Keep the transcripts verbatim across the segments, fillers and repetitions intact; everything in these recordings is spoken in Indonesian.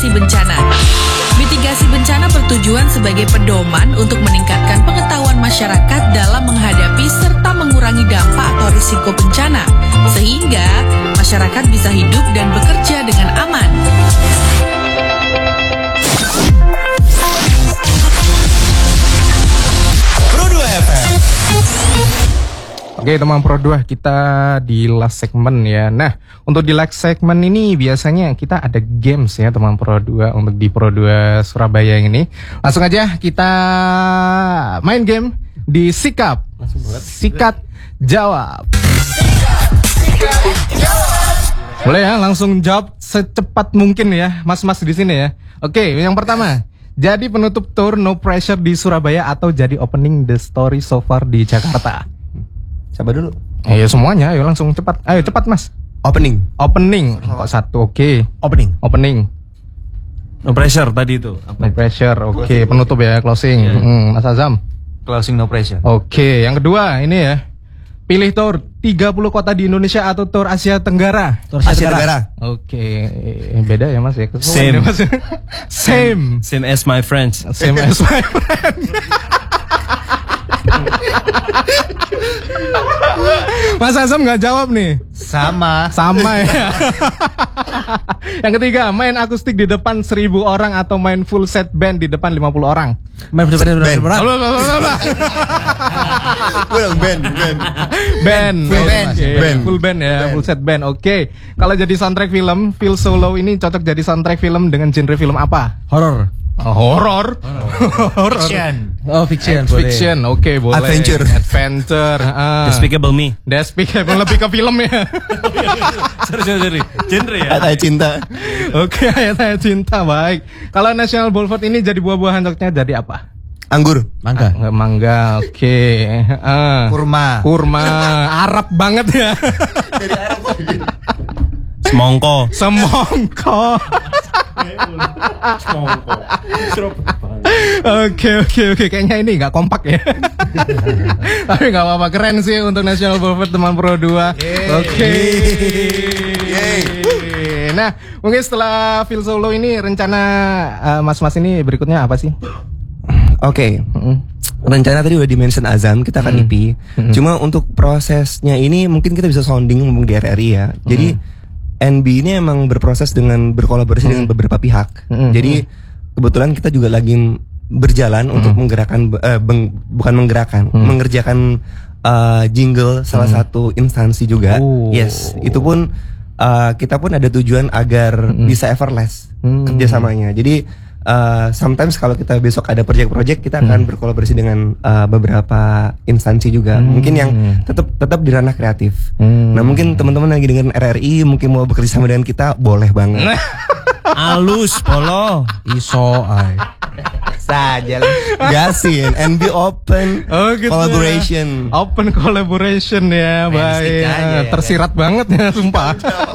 mitigasi bencana. Mitigasi bencana bertujuan sebagai pedoman untuk meningkatkan pengetahuan masyarakat dalam menghadapi serta mengurangi dampak atau risiko bencana, sehingga masyarakat bisa hidup dan bekerja dengan aman. Pro dua F M. Oke teman Pro dua, kita di last segment ya. Nah, untuk di last segment ini biasanya kita ada games ya teman Pro dua untuk di Pro dua Surabaya ini. Langsung aja kita main game di Sikap Sikat Jawab. Boleh ya, langsung jawab secepat mungkin ya, mas-mas di sini ya. Oke, yang pertama, jadi penutup tour No Pressure di Surabaya atau jadi opening The Story So Far di Jakarta? Siapa dulu? Ayo semuanya, ayo langsung cepat. Ayo cepat mas. Opening. Opening. Kok satu? Oke. Okay. Opening. Opening. No Pressure tadi itu. No Pressure. Oke. Okay. Penutup ya, closing. Yeah. Hmm, Mas Azam. Closing No Pressure. Oke. Okay. Yang kedua ini ya. Pilih tour tiga puluh kota di Indonesia atau tour Asia Tenggara? Tour Asia, Asia Tenggara. Oke. Okay. Beda ya mas ya. Same. Ya, mas. Same. Same as my friends. Same as my friends. Mas Azam nggak jawab nih. Sama. Sama ya. Yang ketiga, main akustik di depan seribu orang atau main full set band di depan lima puluh orang? Main full set band seribu orang. Band, band. Band. Band. Okay. Full band ya, band. Full set band. Oke. Okay. Kalau jadi soundtrack film, Phil Solo ini cocok jadi soundtrack film dengan genre film apa? Horror. Oh, horror. Horror. Fiction. Oh, fiction. Fiction. Oke, okay, boleh. Adventure. Adventure. Uh. Despicable Me. Despicable lebih ke film ya. Sorry, sorry, sorry. Genre ya. Ayat cinta. Oke, okay, ayat cinta. Baik. Kalau National Boulevard ini jadi buah-buahan cocoknya jadi apa? Anggur. Mangga. Ah, mangga. Oke. Okay. Uh. Kurma. Kurma. Arab banget ya. Dari Arab. Semongko. Semongko. Oke oke oke, kayaknya ini nggak kompak ya. Tapi nggak apa-apa, keren sih untuk National Boulevard teman Pro dua. Oke. Nah, mungkin setelah Phil Solo ini rencana uh, mas-mas ini berikutnya apa sih? Oke. Okay. Mm. Rencana tadi udah di-mention Azam, kita akan mm. I P. Mm. Cuma untuk prosesnya ini mungkin kita bisa sounding ngomong di R R I ya. Jadi mm. N B ini emang berproses dengan berkolaborasi hmm. dengan beberapa pihak. Hmm. Jadi kebetulan kita juga lagi berjalan hmm. untuk menggerakkan, uh, beng, bukan menggerakkan, hmm. mengerjakan uh, jingle salah hmm. satu instansi juga. Oh. Yes, itu pun uh, kita pun ada tujuan agar hmm. bisa effortless hmm. kerjasamanya. Jadi Uh, sometimes kalau kita besok ada project-project, kita akan hmm. berkolaborasi dengan uh, beberapa instansi juga. Hmm. Mungkin yang tetap tetap di ranah kreatif. Hmm. Nah mungkin teman-teman lagi dengan R R I mungkin mau bekerja sama dengan kita, boleh banget. Alus, polo, iso ay. Saja lah. Gasin, N B open oh, gitu collaboration. Ya. Open collaboration ya, baik. Ya, tersirat ya. Banget ya, sumpah.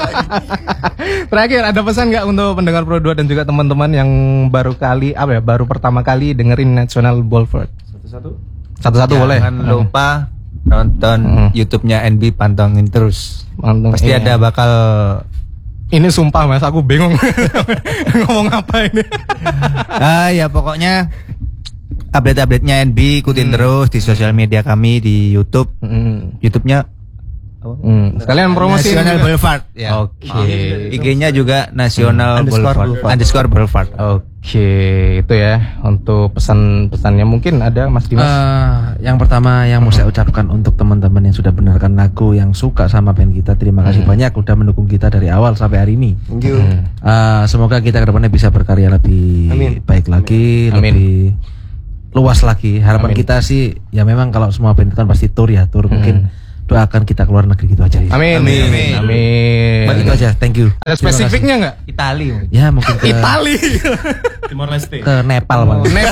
Terakhir, ada pesan nggak untuk pendengar Pro dua dan juga teman-teman yang baru kali, apa ya, baru pertama kali dengerin National Boulevard? Satu-satu. Satu-satu boleh. Jangan lupa nonton hmm. YouTube-nya N B, pantengin terus. Panteng, Pasti iya. ada bakal. Ini sumpah mas, aku bingung ngomong apa ini. Ah ya pokoknya update-update-nya N B ikutin hmm. terus di sosial media kami di YouTube. Hmm. YouTube-nya Hmm. Sekalian promosi National Boulevard ya. Oke. Okay. I G-nya juga National hmm. Boulevard underscore Boulevard. Oke, okay. Itu ya untuk pesan-pesannya. Mungkin ada Mas Dimas. Uh, yang pertama yang mau saya ucapkan untuk teman-teman yang sudah mendengarkan lagu, yang suka sama band kita, terima kasih hmm. banyak udah mendukung kita dari awal sampai hari ini. Thank you. Uh, semoga kita kedepannya bisa berkarya lebih Amin. baik lagi, Amin. lebih luas lagi. Harapan Amin. kita sih ya memang kalau semua band itu kan pasti tour ya, tour hmm. mungkin doakan kita keluar negeri gitu aja ya. Amin. Amin. Amin. Amin. Amin. Itu aja. Thank you. Ada spesifiknya nggak? Itali. Ya mungkin ke Itali. Timor Leste. Ke Nepal oh. Nepal.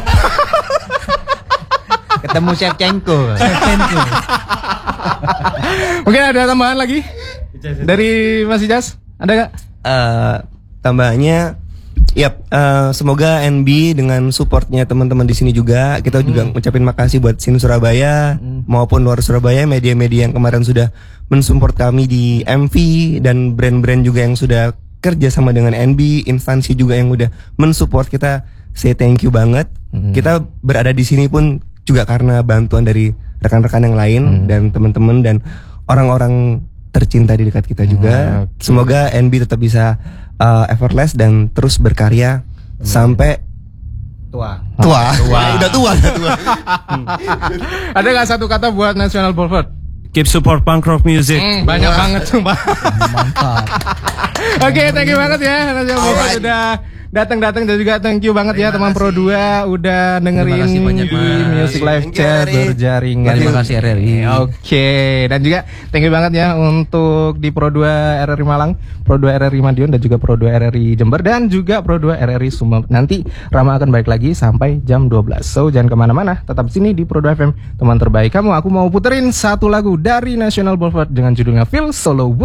Ketemu Shevchenko. Shevchenko. Mungkin ada tambahan lagi dari Mas Ijas? Ada nggak? Uh, tambahannya. Yap, uh, semoga N B dengan supportnya teman-teman di sini juga, kita juga hmm. ngucapin makasih buat Sin Surabaya hmm. maupun luar Surabaya, media-media yang kemarin sudah mensupport kami di M V dan brand-brand juga yang sudah kerja sama dengan N B, instansi juga yang udah mensupport kita, say thank you banget. Hmm. Kita berada di sini pun juga karena bantuan dari rekan-rekan yang lain hmm. dan teman-teman dan orang-orang tercinta di dekat kita juga. Hmm, okay. Semoga N B tetap bisa uh, effortless dan terus berkarya hmm. sampai tua. Tua. Tua. Udah tua, udah tua. Ada nggak satu kata buat National Boulevard? Keep support punk rock music. Hmm, banyak Wah. banget tuh, Mbak. Mantap. Oke, okay, thank you banget ya National Boulevard sudah datang-datang dan juga thank you banget Terima ya teman Pro dua udah dengerin banyak, di Music Live Chat berjaringan. Terima kasih R R I. Oke, okay. Dan juga thank you banget ya untuk di Pro dua R R I Malang, Pro dua R R I Madiun dan juga Pro dua R R I Jember dan juga Pro dua R R I Sumeneb. Nanti Rama akan balik lagi sampai jam dua belas. So jangan kemana-mana, tetap sini di Pro dua F M, teman terbaik kamu. Aku mau puterin satu lagu dari National Boulevard dengan judulnya Feel Solo.